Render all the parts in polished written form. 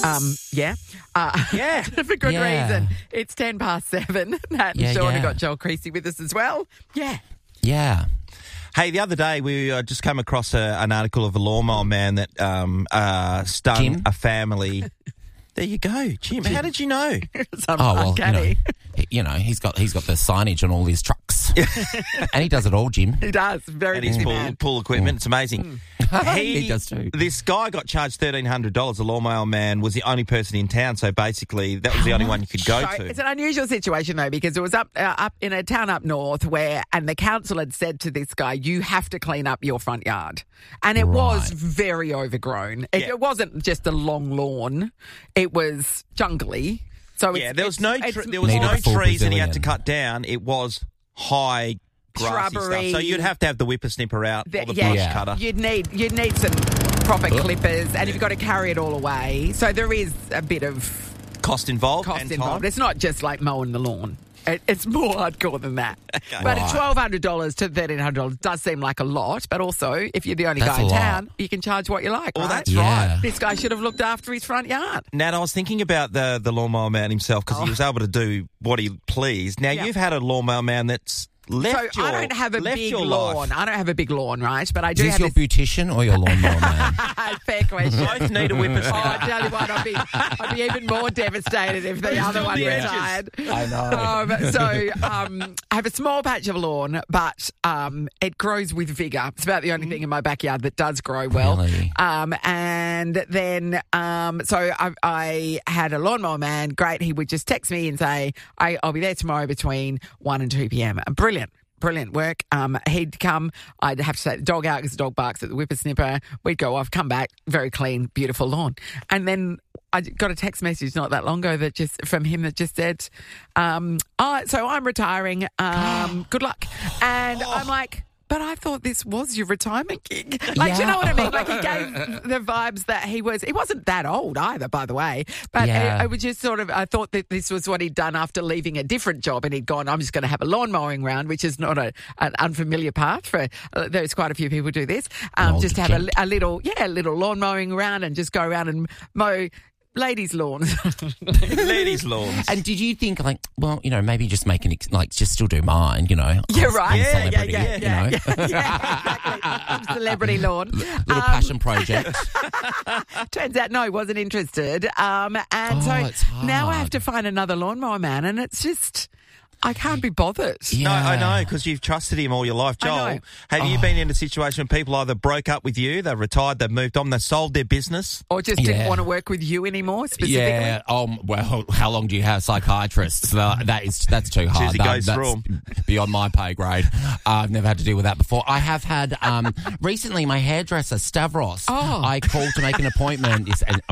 Yeah. For good reason. It's 7:10. Nat and Sean have got Joel Creasy with us as well. Yeah. Yeah. Hey, the other day we just came across an article of a lawnmower man that stung Jim? a family. There you go, Jim. How did you know? Uncanny. He's got the signage on all his trucks, and he does it all, Jim. He does. Very And his busy man. pool equipment. It's amazing. He does too. This guy got charged $1,300. The lawnmower man was the only person in town, so basically that was the only one you could go So to. it's an unusual situation, though, because it was up in a town up north and the council had said to this guy, you have to clean up your front yard. And it was very overgrown. It wasn't just a long lawn. It was jungly. So there was no trees and he had to cut down. It was high grassy shrubbery. stuff. So you'd have to have the whippersnipper out or the brush cutter. You'd need some proper clippers, and you've got to carry it all away. So there is a bit of Cost involved. It's not just like mowing the lawn. It's more hardcore than that. Okay. But $1,200 to $1,300 does seem like a lot. But also, if you're the only guy in town, you can charge what you like. Well, right? that's right. This guy should have looked after his front yard. Nat, I was thinking about the lawnmower man himself because he was able to do what he pleased. Now, you've had a lawnmower man that's left I don't have a big lawn. life. I don't have a big lawn, right? But I do Is have this your beautician or your lawnmower man? Fair question. Both need a whippersnipper. I tell you what, I'd be even more devastated if the other one retired. I know. I have a small patch of lawn, but it grows with vigour. It's about the only thing in my backyard that does grow well. Really? And then, so I had a lawnmower man. Great. He would just text me and say, I'll be there tomorrow between 1 and 2 p.m. Brilliant work. He'd come. I'd have to take the dog out because the dog barks at the whippersnipper. We'd go off, come back, very clean, beautiful lawn. And then I got a text message not that long ago from him that just said, so I'm retiring. Good luck. And I'm like, but I thought this was your retirement gig. Like, you know what I mean? Like, he gave the vibes that he wasn't that old either, by the way. But I was just I thought that this was what he'd done after leaving a different job, and he'd gone, I'm just going to have a lawn mowing round, which is not an unfamiliar path for, there's quite a few people do this. Just have a little lawn mowing round and just go around and mow ladies' lawns. Ladies' lawns. And did you think, maybe just make just still do mine, You're right. I'm a celebrity, Yeah, exactly. Celebrity lawn. Little passion project. Turns out, no, wasn't interested. it's hard. Now I have to find another lawnmower man, and it's just, I can't be bothered. No, I know, because you've trusted him all your life. Joel, have you been in a situation where people either broke up with you, they've retired, they've moved on, they've sold their business? Or just didn't want to work with you anymore, specifically? Yeah. Well, how long do you have psychiatrists? That's too hard. Usually goes through 'em. Beyond my pay grade. I've never had to deal with that before. I have had, recently, my hairdresser, Stavros, I called to make an appointment. That's such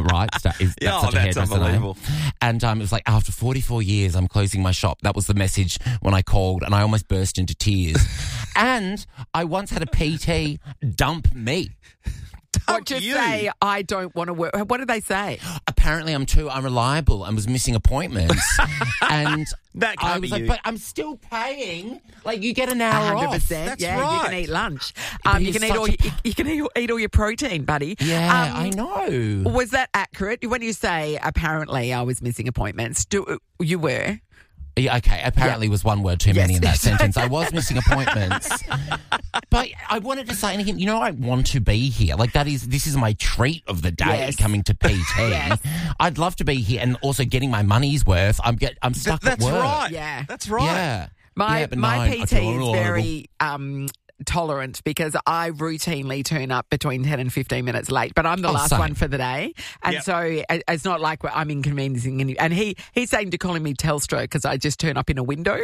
a hairdresser unbelievable. name. And it was like, after 44 years, I'm closing my shop. That was the message when I called, and I almost burst into tears. And I once had a PT dump me. What, just say, I don't want to work. What did they say? Apparently I'm too unreliable and was missing appointments. And that can't be you. But I'm still paying. Like, you get an hour 100%. off. That's right. You can eat lunch. You can eat all your protein, buddy. Yeah, I know. Was that accurate? When you say, apparently I was missing appointments, you were? Yeah, okay, apparently was one word too many in that sentence. I was missing appointments. But I wanted to say anything. I want to be here. Like, this is my treat of the day, coming to PT. I'd love to be here and also getting my money's worth. I'm stuck at work. That's right. Yeah. That's right. Yeah. My PT is very tolerant because I routinely turn up between 10 and 15 minutes late, but I'm the last one for the day. And so it's not like I'm inconveniencing any. And he's saying to calling me Telstra because I just turn up in a window.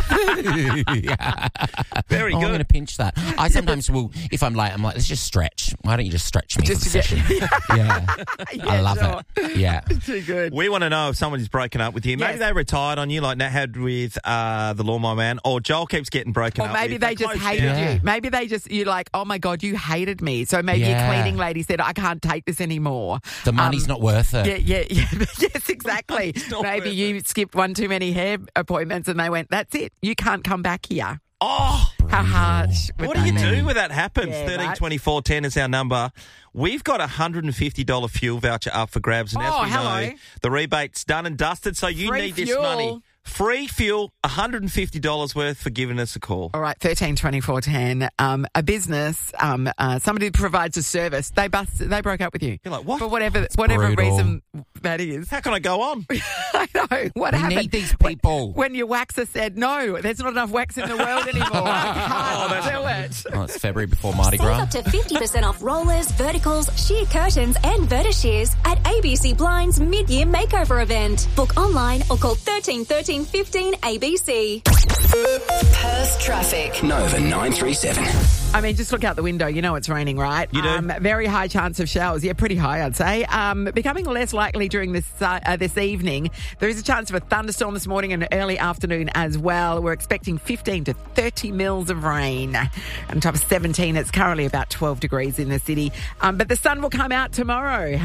Very good. I'm going to pinch that. I sometimes will, if I'm late, I'm like, let's just stretch. Why don't you just stretch me? Just to get. I love it. Yeah. Too good. We want to know if someone's broken up with you. Maybe they retired on you like Nat had with the lawnmower man, or Joel keeps getting broken up with. Or maybe they just hated you. Maybe you're like, oh my God, you hated me. So maybe your cleaning lady said, I can't take this anymore. The money's not worth it. Yeah. Yes, exactly. Maybe you skipped one too many hair appointments and they went, that's it. You can't come back here. Oh, How harsh. What do you do when that happens? Yeah, 13 right. 24 10 is our number. We've got a $150 fuel voucher up for grabs. And as we know, the rebate's done and dusted, so you Free need this fuel. money. Free fuel, $150 worth for giving us a call. All right, 13 24 10. A business, somebody who provides a service, they broke up with you. You're like, what? For whatever brutal. reason that is. How can I go on? I know. What We happened? need these people. When your waxer said, no, there's not enough wax in the world anymore. I can't do it. Oh, it's February before Mardi Save Gras. up to 50% off rollers, verticals, sheer curtains and Vertishears at ABC Blinds mid-year makeover event. Book online or call 13 13 15 ABC. Perth traffic. Nova 937. I mean, just look out the window. You know it's raining, right? You do? Very high chance of showers. Yeah, pretty high, I'd say. Becoming less likely during this evening. There is a chance of a thunderstorm this morning and early afternoon as well. We're expecting 15 to 30 mils of rain. On top of 17, it's currently about 12 degrees in the city. But the sun will come out tomorrow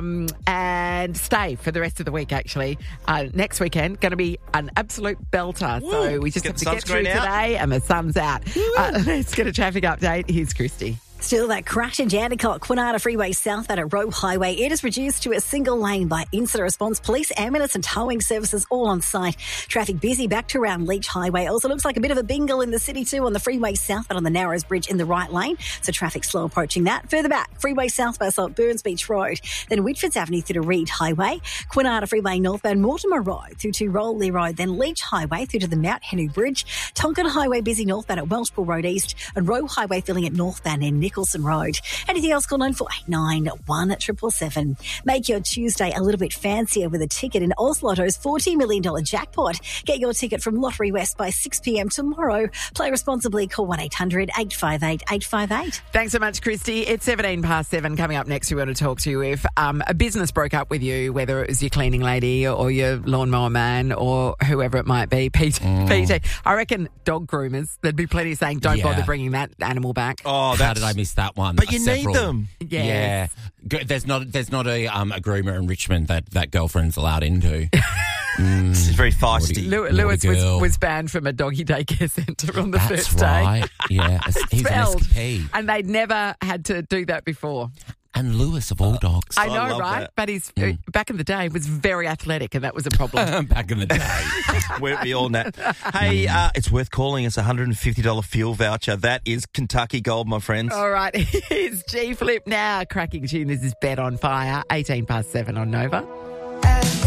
and stay for the rest of the week, actually. Next weekend, going to be an absolute belter. Woo. So we just Get have to the get through sunscreen out. today and the sun's out. Let's get a traffic update. Here's Christy. Still that crash in Jandakot, Kwinana Freeway southbound at Roe Highway. It is reduced to a single lane by incident response. Police, ambulance and towing services all on site. Traffic busy back to around Leach Highway. Also looks like a bit of a bingle in the city too on the freeway southbound on the Narrows Bridge in the right lane. So traffic slow approaching that. Further back, freeway southbound at Burns Beach Road. Then Whitfords Avenue through to Reed Highway. Kwinana Freeway northbound Mortimer Road through to Rowley Road. Then Leach Highway through to the Mount Henry Bridge. Tonkin Highway busy northbound at Welshpool Road East. And Roe Highway filling at northbound in Nicholson Road. Anything else, call 9489 777. Make your Tuesday a little bit fancier with a ticket in Oz Lotto's $40 million jackpot. Get your ticket from Lottery West by 6 p.m. tomorrow. Play responsibly. Call 1-800-858-858. Thanks so much, Christy. It's 7:17. Coming up next, we want to talk to you if a business broke up with you, whether it was your cleaning lady or your lawnmower man or whoever it might be, PT. I reckon dog groomers, there'd be plenty saying, don't bother bringing that animal back. Oh, How did I miss that one? But you need them. Yes. Yeah. There's not a groomer in Richmond that girlfriend's allowed into. It's very feisty. Lewis was banned from a doggy daycare centre on the That's first day. right. Yeah. He's an Expelled. escapee. And they'd never had to do that before. And Lewis of all dogs. I I know, love right? that. But he's back in the day was very athletic, and that was a problem. Back in the day. Weren't we all that? Hey, it's worth calling us a $150 fuel voucher. That is Kentucky Gold, my friends. All right, here's G Flip now. Cracking tune. This is Bet on Fire. 7:18 on Nova.